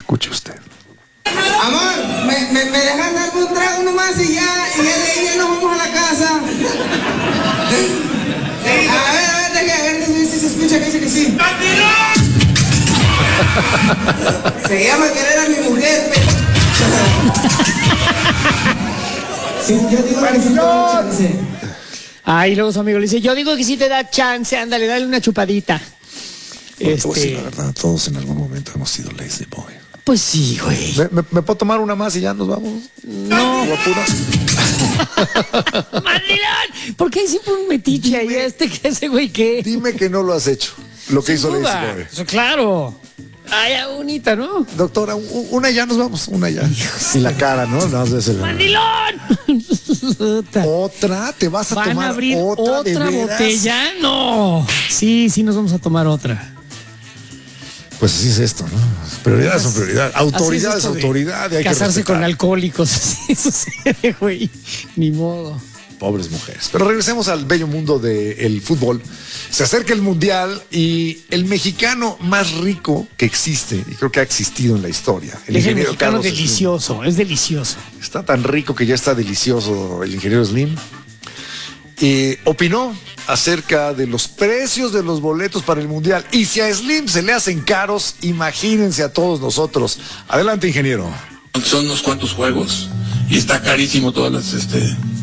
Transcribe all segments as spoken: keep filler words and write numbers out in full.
Escuche usted. Amor, ¿me, me, me dejan darme un trago nomás y ya, y ya de ahí ya nos vamos a la casa? Sí, a ver, a ver, deje, a ver si se escucha que dice que sí. Se llama querer a mi mujer, pero... Sí, yo digo que sí te da chance. Ay, luego su amigo le dice, yo digo que sí te da chance, ándale, dale una chupadita. Bueno, este... te voy a decir la verdad, todos en algún momento hemos sido lazy boy. Pues sí, güey. ¿Me, me, ¿Me puedo tomar una más y ya nos vamos? No. ¿O apuras? ¡Mandilón! ¿Por qué hay siempre un metiche ahí? Este, que ese güey, ¿qué? Dime que no lo has hecho. Lo que hizo Sin Lazy duda. Boy. Eso, claro. Ay, bonita, ¿no? Doctora, u- una ya nos vamos, una ya. Y la cara, ¿no? Nada más ves el- ¡Mandilón! Otra, te vas a ¿Van tomar a abrir otra, otra, ¿de veras? botella? No. Sí, sí, nos vamos a tomar otra. Pues así es esto, ¿no? Prioridades son prioridades. Autoridad Así es esto de autoridad. Y hay casarse que con respetar. alcohólicos. Así sucede, güey. Ni modo. Pobres mujeres. Pero regresemos al bello mundo del fútbol. Se acerca el mundial y el mexicano más rico que existe, y creo que ha existido en la historia. El es el ingeniero mexicano Carlos Slim. delicioso, es delicioso. Está tan rico que ya está delicioso el ingeniero Slim. Y opinó acerca de los precios de los boletos para el mundial. Y si a Slim se le hacen caros, imagínense a todos nosotros. Adelante, ingeniero. Son unos cuantos juegos y está carísimo todas las, este,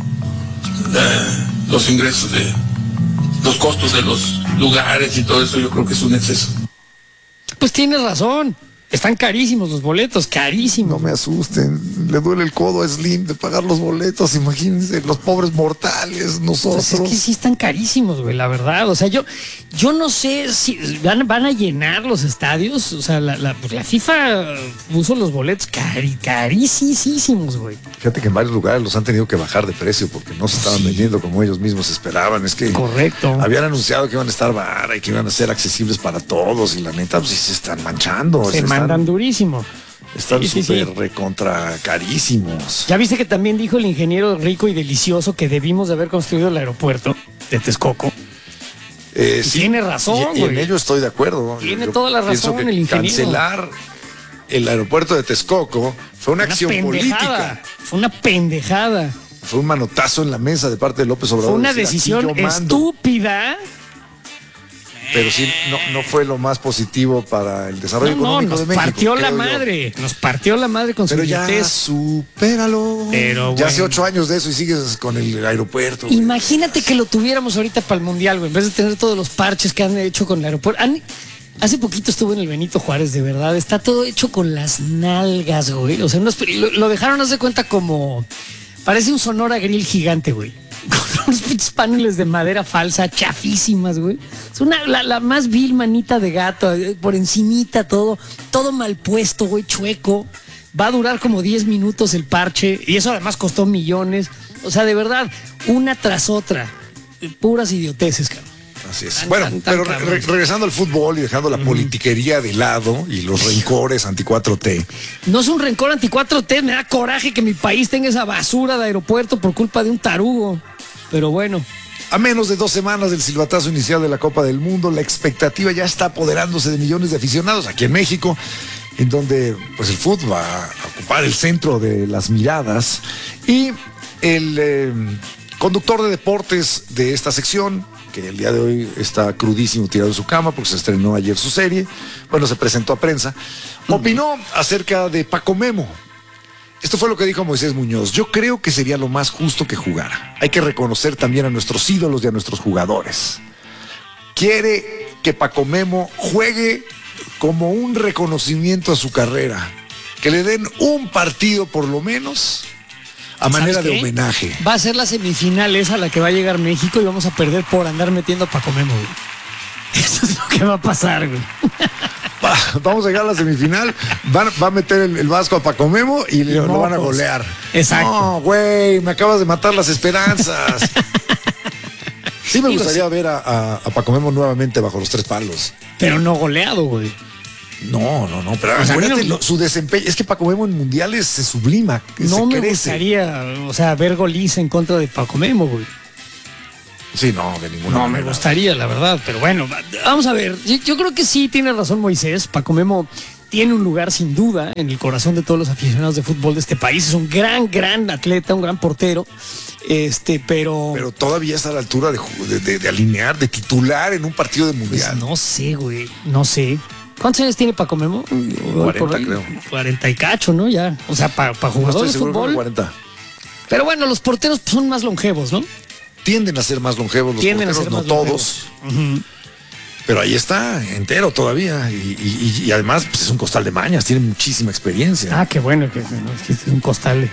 eh, los ingresos de los costos de los lugares y todo eso. Yo creo que es un exceso. Pues tienes razón. Están carísimos los boletos, carísimos. No me asusten, le duele el codo a Slim de pagar los boletos, imagínense, los pobres mortales, nosotros. Pues es que sí están carísimos, güey, la verdad. O sea, yo, yo no sé si van, van a llenar los estadios. O sea, la, la, pues la FIFA puso los boletos cari, carísimos, güey. Fíjate que en varios lugares los han tenido que bajar de precio porque no se estaban Sí. vendiendo como ellos mismos esperaban. Es que Correcto. habían anunciado que iban a estar baratos y que iban a ser accesibles para todos y la neta, pues sí se están manchando. Se están, mandan durísimo. Están Sí, sí, súper sí. recontra carísimos. Ya viste que también dijo el ingeniero rico y delicioso que debimos de haber construido el aeropuerto de Texcoco. Eh, sí, Tiene razón, y, y en güey. ello estoy de acuerdo. Tiene Yo toda la pienso razón que el ingeniero. Cancelar el aeropuerto de Texcoco fue una, Una acción pendejada. política. Fue una pendejada. Fue un manotazo en la mesa de parte de López Obrador. Fue una decir, "Aquí decisión yo mando". estúpida. Pero sí, no, no fue lo más positivo para el desarrollo No, no, económico nos de México. partió la creo yo. madre. Nos partió la madre con su Pero ya idiotez. supéralo. Pero ya hace bueno. ocho años de eso y sigues con el aeropuerto. güey. Imagínate que lo tuviéramos ahorita para el mundial, güey. En vez de tener todos los parches que han hecho con el aeropuerto. Han- hace poquito estuve en el Benito Juárez, de verdad. Está todo hecho con las nalgas, güey. O sea, unos- lo, lo dejaron, haz de cuenta, como. Parece un Sonora Grill gigante, güey. Con unos pinches paneles de madera falsa, chafísimas, güey. Es una, la, la más vil manita de gato, eh, por encimita todo, todo mal puesto, güey, chueco. Va a durar como diez minutos el parche y eso además costó millones. O sea, de verdad, una tras otra. eh, Puras idioteces, cabrón. Así es. Tan, Bueno, tan, tan pero re- cabrón. regresando al fútbol y dejando la politiquería de lado y los rencores anti cuatro T. No es un rencor anti cuatro T, me da coraje que mi país tenga esa basura de aeropuerto por culpa de un tarugo. Pero bueno. A menos de dos semanas del silbatazo inicial de la Copa del Mundo, la expectativa ya está apoderándose de millones de aficionados aquí en México, en donde pues el fútbol va a ocupar el centro de las miradas. Y el eh, conductor de deportes de esta sección, que el día de hoy está crudísimo tirado en su cama porque se estrenó ayer su serie, bueno, se presentó a prensa, opinó acerca de Paco Memo. Esto fue lo que dijo Moisés Muñoz. Yo creo que sería lo más justo que jugara. Hay que reconocer también a nuestros ídolos y a nuestros jugadores. Quiere que Paco Memo juegue como un reconocimiento a su carrera. Que le den un partido por lo menos a manera ¿Sabes de qué? homenaje. Va a ser la semifinal esa a la que va a llegar México y vamos a perder por andar metiendo a Paco Memo, güey. Eso es lo que va a pasar, güey. Va, vamos a llegar a la semifinal. Van- va a meter el, el Vasco a Paco Memo y le- lo mocos. van a golear. Exacto. No, güey, me acabas de matar las esperanzas. Sí me Digo, gustaría ver a, a- a Paco Memo nuevamente bajo los tres palos. Pero no goleado, güey. No, no, no, pero O sea, acuérdate, a mí no- lo- su desempeño, es que Paco Memo en mundiales se sublima, que No se me crece. gustaría, o sea, ver goliza en contra de Paco Memo, güey. Sí, no, de ninguna No me manera. gustaría, la verdad. Pero bueno, va- vamos a ver. Yo, yo creo que sí tiene razón Moisés. Paco Memo tiene un lugar sin duda en el corazón de todos los aficionados de fútbol de este país. Es un gran, gran atleta, un gran portero. Este, pero. Pero todavía está a la altura de, de, de, de alinear, de titular en un partido de mundial. Pues no sé, güey. No sé. ¿Cuántos años tiene Paco Memo? cuarenta, creo. cuarenta y cacho, ¿no? Ya. O sea, para pa jugador no de fútbol. cuarenta. Pero bueno, los porteros son más longevos, ¿no? Tienden a ser más longevos los Tienden porteros, a ser no más todos. Uh-huh. Pero ahí está, entero todavía. Y, y, y además pues es un costal de mañas, tiene muchísima experiencia. Ah, qué bueno, que, que es un costal.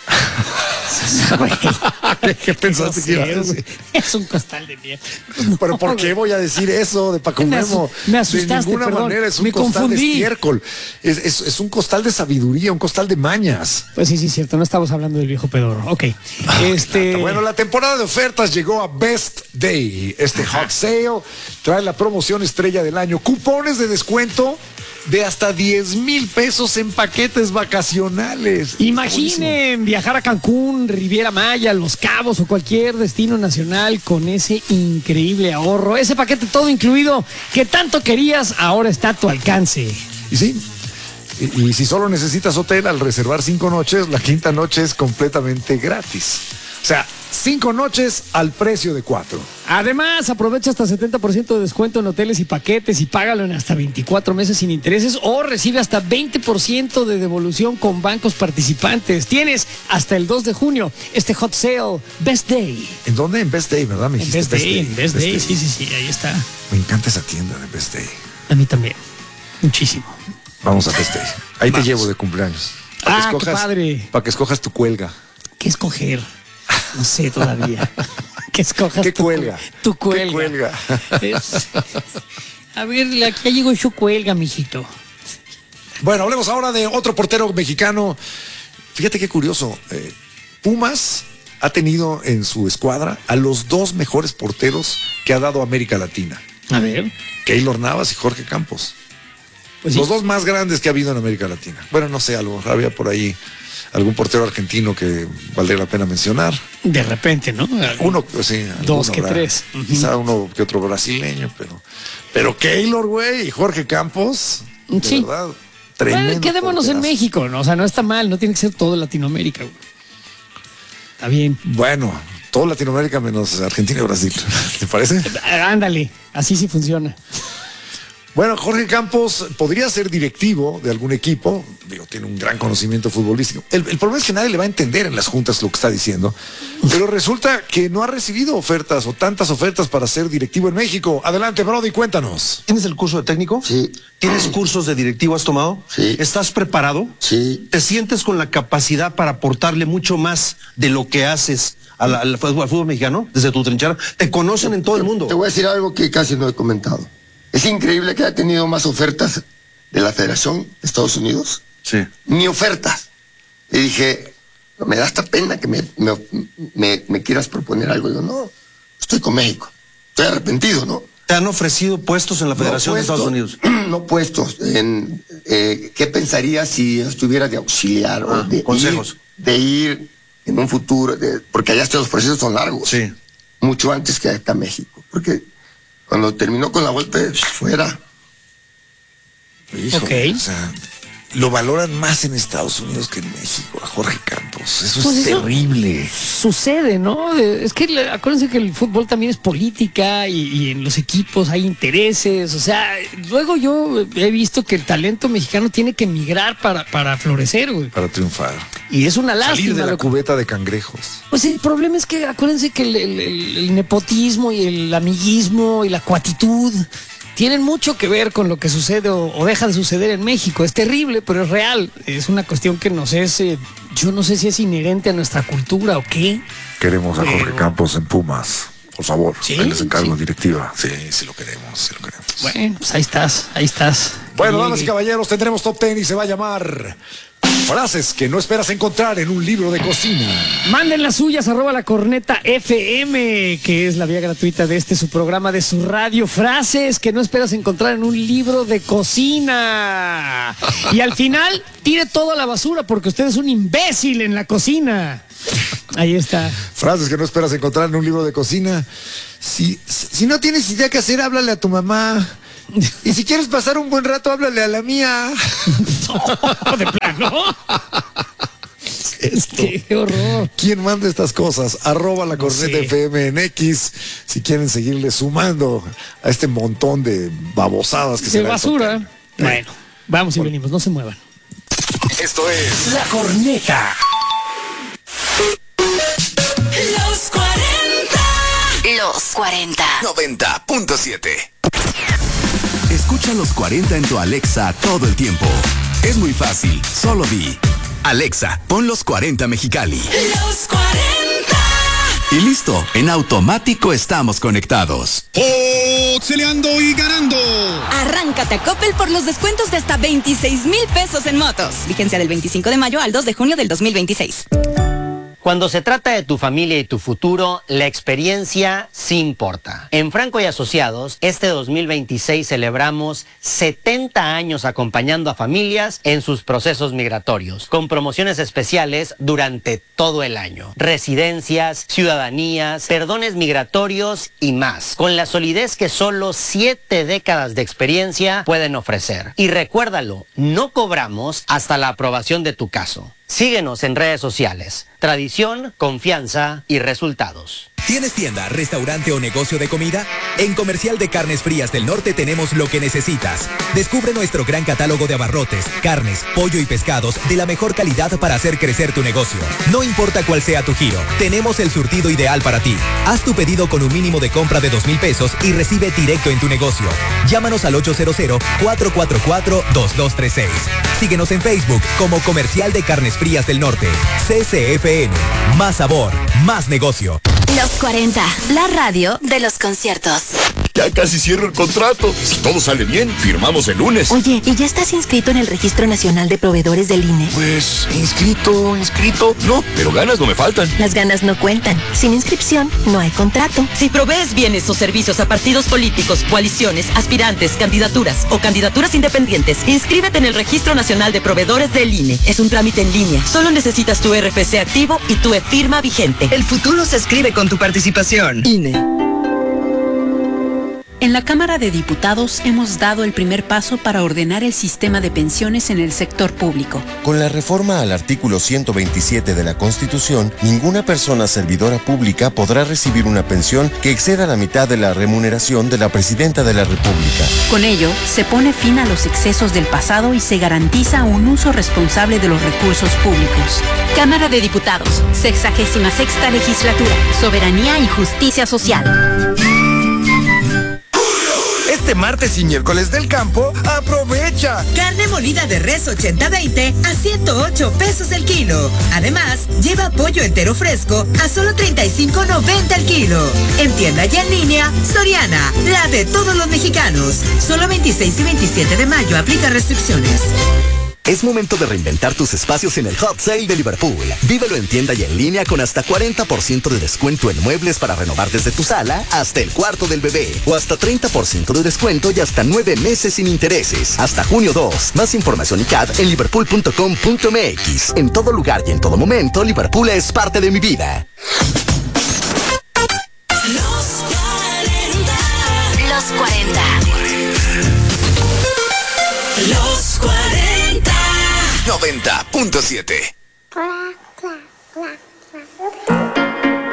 ¿Qué, ¿Qué pensaste no sé, que iba a decir? Es un costal de mierda. No, pero ¿por qué voy a decir eso de Paco Memo? Me asustaste, de ninguna perdón, manera, es un me costal confundí. de estiércol. Es, es, es un costal de sabiduría, un costal de mañas. Pues sí, sí, cierto, no estamos hablando del viejo pedorro. Ok. Ah, este... claro. Bueno, la temporada de ofertas llegó a Best Day. Este hot sale trae la promoción estrella del año. Cupones de descuento de hasta diez mil pesos en paquetes vacacionales. Imaginen viajar a Cancún, Riviera Maya, Los Cabos o cualquier destino nacional con ese increíble ahorro. Ese paquete todo incluido que tanto querías, ahora está a tu alcance. Y sí, y, y si solo necesitas hotel, al reservar cinco noches, la quinta noche es completamente gratis. O sea, cinco noches al precio de cuatro. Además, aprovecha hasta setenta por ciento de descuento en hoteles y paquetes y págalo en hasta veinticuatro meses sin intereses o recibe hasta veinte por ciento de devolución con bancos participantes. Tienes hasta el dos de junio este hot sale Best Day. ¿En dónde? En Best Day, ¿verdad? Me en Best, Best Day, Day. En Best, Best Day. Day, sí, sí, sí, ahí está. Me encanta esa tienda de Best Day. A mí también, muchísimo. Vamos a Best Day. Ahí Vamos. Te llevo de cumpleaños. Ah, escojas, qué padre. Para que escojas tu cuelga. ¿Qué escoger? No sé todavía. Que escojas ¿Qué tu cuelga? Tu cuelga. ¿Qué cuelga? Es, a ver, aquí ya llegó su cuelga, mijito. Bueno, hablemos ahora de otro portero mexicano. Fíjate qué curioso. Eh, Pumas ha tenido en su escuadra a los dos mejores porteros que ha dado América Latina. A ver. Keylor Navas y Jorge Campos. Pues los sí. dos más grandes que ha habido en América Latina. Bueno, no sé, algo había por ahí algún portero argentino que valdría la pena mencionar. De repente, ¿no? Uno, sí. Dos que habrá, tres. Quizá uh-huh. uno que otro brasileño, pero pero Keylor, güey, y Jorge Campos, de sí. verdad, tremendo. Bueno, quedémonos porterazo. En México, ¿no? O sea, no está mal, no tiene que ser todo Latinoamérica, güey. Está bien. Bueno, todo Latinoamérica menos Argentina y Brasil. ¿Te parece? Ándale, así sí funciona. Bueno, Jorge Campos podría ser directivo de algún equipo, digo, tiene un gran conocimiento futbolístico. El, el problema es que nadie le va a entender en las juntas lo que está diciendo, pero resulta que no ha recibido ofertas o tantas ofertas para ser directivo en México. Adelante, Brody, cuéntanos. ¿Tienes el curso de técnico? Sí. ¿Tienes cursos de directivo? ¿Has tomado? Sí. ¿Estás preparado? Sí. ¿Te sientes con la capacidad para aportarle mucho más de lo que haces al, al, al fútbol mexicano desde tu trinchera? ¿Te conocen en todo el mundo? Te voy a decir algo que casi no he comentado. Es increíble que haya tenido más ofertas de la Federación de Estados Unidos. Sí. Ni ofertas. Le dije, no, me da esta pena que me, me, me, me quieras proponer algo. Y yo, no, estoy con México. Estoy arrepentido, ¿no? ¿Te han ofrecido puestos en la Federación no puestos, de Estados Unidos? No puestos. En, eh, ¿Qué pensaría si estuviera de auxiliar ah, o de consejos? Ir, de ir en un futuro, de, porque allá los procesos son largos. Sí. Mucho antes que acá en México. Porque cuando terminó con la vuelta, fuera. Híjole, okay. O sea, lo valoran más en Estados Unidos que en México, a Jorge Campos. Eso pues es eso terrible. Sucede, ¿no? Es que acuérdense que el fútbol también es política y, y en los equipos hay intereses. O sea, luego yo he visto que el talento mexicano tiene que migrar para, para florecer, güey. Para triunfar. Y es una lástima. Salir de la lo... cubeta de cangrejos. Pues el problema es que acuérdense que el, el, el, el nepotismo y el amiguismo y la cuatitud tienen mucho que ver con lo que sucede o, o deja de suceder en México. Es terrible, pero es real. Es una cuestión que nos es, eh, yo no sé si es inherente a nuestra cultura o qué. Queremos a pero... Jorge Campos en Pumas, por favor. ¿Sí? Ahí les encargo sí. directiva. Sí, sí lo queremos, sí lo queremos. Bueno, pues ahí estás, ahí estás. Bueno, damas y caballeros, tendremos Top Ten y se va a llamar frases que no esperas encontrar en un libro de cocina. Manden las suyas, arroba la corneta F M, que es la vía gratuita de este su programa de su radio. Frases que no esperas encontrar en un libro de cocina. Y al final, tire todo a la basura porque usted es un imbécil en la cocina. Ahí está. Frases que no esperas encontrar en un libro de cocina. Si, si no tienes idea qué hacer, háblale a tu mamá. Y si quieres pasar un buen rato, háblale a la mía. No, de plano. Esto. Qué horror. ¿Quién manda estas cosas? Arroba la corneta sé. F M en X. Si quieren seguirle sumando a este montón de babosadas que se De le basura. tocan. Bueno, vamos y venimos, no se muevan. Esto es La Corneta. Los cuarenta. Los cuarenta. noventa punto siete. Escucha los cuarenta en tu Alexa todo el tiempo. Es muy fácil, solo di: Alexa, pon los cuarenta Mexicali. Los cuarenta. Y listo, en automático estamos conectados. Exceleando y ganando. Arráncate a Coppel por los descuentos de hasta veintiséis mil pesos en motos. Vigencia del veinticinco de mayo al dos de junio del dos mil veintiséis. Cuando se trata de tu familia y tu futuro, la experiencia sí importa. En Franco y Asociados, este dos mil veintiséis celebramos setenta años acompañando a familias en sus procesos migratorios, con promociones especiales durante todo el año. Residencias, ciudadanías, perdones migratorios y más, con la solidez que solo siete décadas de experiencia pueden ofrecer. Y recuérdalo, no cobramos hasta la aprobación de tu caso. Síguenos en redes sociales. Tradición, confianza y resultados. ¿Tienes tienda, restaurante o negocio de comida? En Comercial de Carnes Frías del Norte tenemos lo que necesitas. Descubre nuestro gran catálogo de abarrotes, carnes, pollo y pescados de la mejor calidad para hacer crecer tu negocio. No importa cuál sea tu giro, tenemos el surtido ideal para ti. Haz tu pedido con un mínimo de compra de dos mil pesos y recibe directo en tu negocio. Llámanos al ocho cero cero, cuatro cuatro cuatro, dos dos tres seis. Síguenos en Facebook como Comercial de Carnes Frías del Norte. C C F N. Más sabor, más negocio. Los cuarenta, la radio de los conciertos. Ya casi cierro el contrato. Si todo sale bien, firmamos el lunes. Oye, ¿y ya estás inscrito en el Registro Nacional de Proveedores del I N E? Pues, inscrito, inscrito. No, pero ganas no me faltan. Las ganas no cuentan. Sin inscripción, no hay contrato. Si provees bienes o servicios a partidos políticos, coaliciones, aspirantes, candidaturas o candidaturas independientes, inscríbete en el Registro Nacional de Proveedores del I N E. Es un trámite en línea. Solo necesitas tu R F C activo y tu e-firma vigente. El futuro se escribe con tu participación. I N E. En la Cámara de Diputados hemos dado el primer paso para ordenar el sistema de pensiones en el sector público. Con la reforma al artículo ciento veintisiete de la Constitución, ninguna persona servidora pública podrá recibir una pensión que exceda la mitad de la remuneración de la Presidenta de la República. Con ello, se pone fin a los excesos del pasado y se garantiza un uso responsable de los recursos públicos. Cámara de Diputados, sexagésima sexta legislatura, soberanía y justicia social. Este martes y miércoles del campo, aprovecha. Carne molida de res ochenta veinte a ciento ocho pesos el kilo. Además, lleva pollo entero fresco a solo treinta y cinco noventa el kilo. En tienda y en línea, Soriana, la de todos los mexicanos. Solo veintiséis y veintisiete de mayo, aplica restricciones. Es momento de reinventar tus espacios en el Hot Sale de Liverpool. Vívelo en tienda y en línea con hasta cuarenta por ciento de descuento en muebles para renovar desde tu sala hasta el cuarto del bebé. O hasta treinta por ciento de descuento y hasta nueve meses sin intereses. Hasta junio dos. Más información y C A D en liverpool punto com punto m x. En todo lugar y en todo momento, Liverpool es parte de mi vida. Los cuarenta. Los cuarenta. Los cuarenta. noventa punto siete.